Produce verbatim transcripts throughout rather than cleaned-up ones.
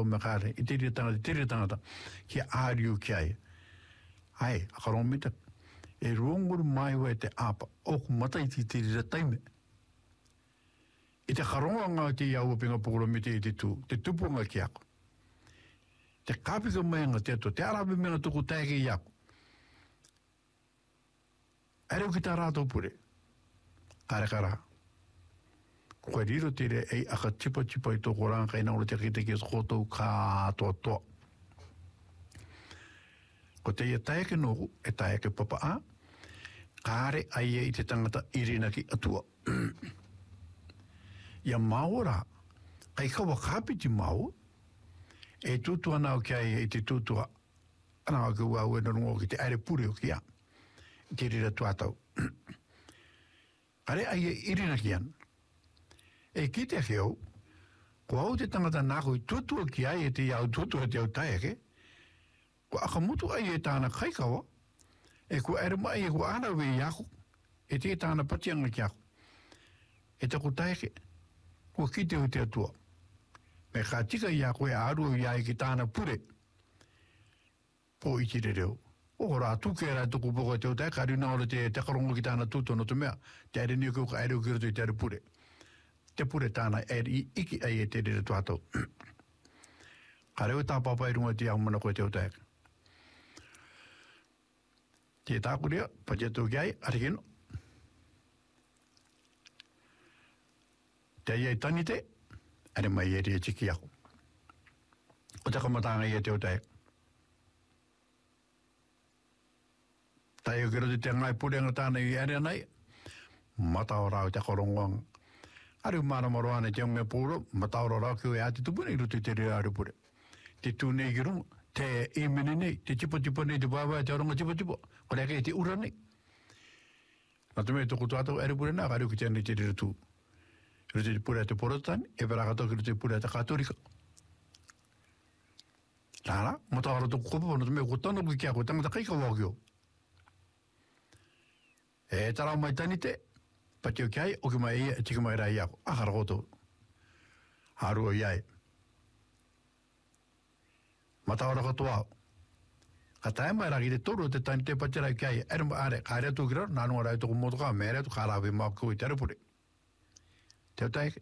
mekare, i tiri tangata, tiri tangata, ki āriu ki ai. Ai, akaromita, e ronguru mai wai te apa, oku mata i ti tiri ra taime. I te karonga ngā te iau pinga pokoromita i te tū, te tupunga ki ako. Te kāpika mai ngā te ato, te arabi me ngā tuku tēke i ako. Areu ki tā rātou pure. Kare kara. Koe riro tere ei aka tipa tipa i tōko ranga kai naura te kite ki skotou kā toa toa. Ko te ia taeke nohu, e taeke papa a, kāre aia i te tangata irina ki atua. Ia maora, kai kawa kāpiti mau, e tutua nao ki aia i te tutua, anao ki ua ue narungo ki te aere puri o ki a, ki rira tuatau. Kare aia irina ki an. E ki te heo, ko au te tangata nāko i tutua ki ai e te iau tutua te au taeke, ko akamutu ai e tāna kaikawa, e ko ere mai e ko ana we iaku, e te tāna patianga ki aku. E te ko taeke, ko ki te o te atua. Me ka tika iaku e aru iai ki tāna pure, po i tire reo. O rā tuke rā tuku poko te o tae, ka rina ora te te karongo ki tāna tūtono te mea, te aere ni o ka aere o ki roto i te aere pure. Te pure tāna aere i iki ai e te rere tuatau. Ka reo tā papa i runga te au mana koe te o tae. Te tākurea, pajetu ki ai, arikino. Te ai tani te, are mai e rea tiki ako. O te kamatanga i e te o tae. Tai o kero te ngai purenga tāna i area nei, matao rau te korongoang. Aru mara maro ane te onge pūro, matao rau ki o e ati tupune i rutu te rea aru pure. Te tūnei ki runga, te imene nei, te tipa tipa nei, te bāwai, te oronga tipa tipa, kore ake te ura nei. Nā te mea tuku tuatau aru pure nā, aru ki tēnei te rea tū. Rutu te pure te porotani, e parakato ki rutu te pure te katorika. Rāra, matao rau tuku kopa, nā te mea kutano ki kia, kutangata kaika wakio. E tarau mai tani te, pati o ki ai, o ki mai ia, e tika mai rai ako. Ahara koto. Harua iai. Mataora katoa. Ka tae mai raki te toru te tani te pati rai ki ai. Ere ma are, ka area tūkira, nānua rai toko motoka, me area tu ka rawe maa kua i te arapure. Te o taike.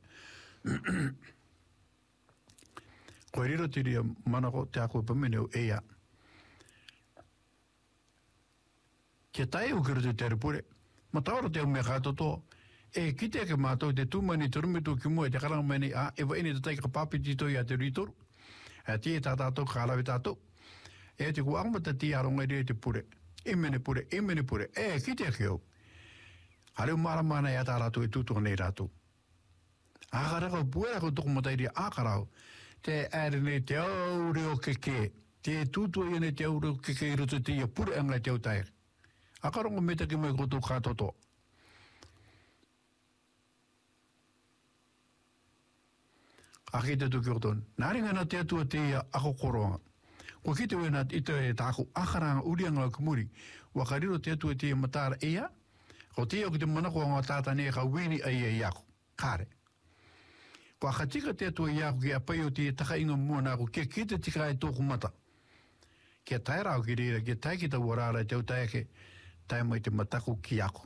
Koe riro tiri manako te ako pamene o eia. Kia tae o kiro te arapure. Ma taura te umea kātoto, e kite ke mātou te tūmani te rumitu ki mua te karanga mani a, e wa ene te taika papiti toi a te ritoru, e tie tā tātou kārawe tātou, e te kua angmata ti aronga i te pure, e mene pure, e mene pure, e kite ke au. Hareu mara mana e ata rātou e tūtua nei rātou. Ākaraka puera ko toko matairi ākarau, te ere nei te au reo keke, te tūtua i nei te au reo keke i roto te ia pure anga te au taere. Akarongo meta ki mai koto kātoto. Aki te tuki o tonu. Nāringa nā te atua te ia ako koronga. Ko ki te wena ito e tāku akaranga urianga o kumuri. Wakariro te atua te ia matara ea. Ko te ia ki te manako o ngā tātane e ka wini ai e iako. Kāre. Ko akatika te atua iako ki a pai o te ia taka inga mua nāko kia ki te tika e tōku mata. Kia tairao ki rira, kia taiki ta warara te au taike. Tai mai te mataku ki ako.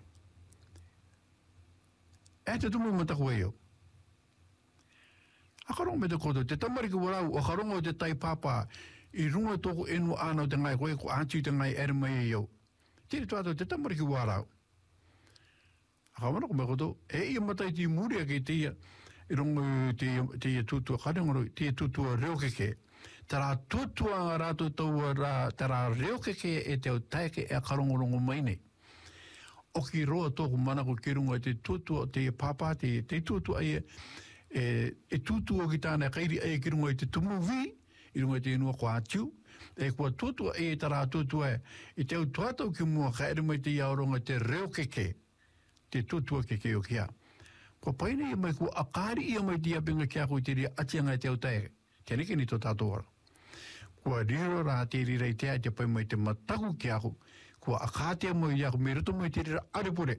E te tumu mataku e au. Akarongo me te koto, te tamariki warau, o karongo te tai papa, i runga toko enu anau te ngai koe, ko antiu te ngai ere mai e au. Tiri tuato, te tamariki warau. Akarongo me koto, e ia matai ti muria ki te ia, i runga te ia tutua, karengoro, te ia tutua reo keke. Tara tutua ngā rātou taua rā, tara reo keke e te au taike e a karongorongo mai nei. O ki roa tōku manako ki runga te tutua, te pāpā, te, te tutua e, e, e tutua ki tāna kairi e ki runga i te tumuvi, i runga i te inua kua atiu, e kua tutua e tara tutua e, i te au tuatau ki mua ka ere mai te iaoronga te reo keke, te tutua keke o kia. Kua paine i mai kua akari i mai te apinga kia kui te ria atianga i te au taike. Tēne ki ni tō tātou ora. Kua riro rā te rei te ai te pai mai te mataku ki ako, kua akātea mai i ako, me ruto mai te rira arepure.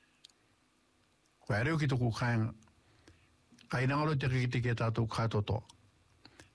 Kua areo ki tōku kāinga, kai nangaro te ki te kia tātou kātoto.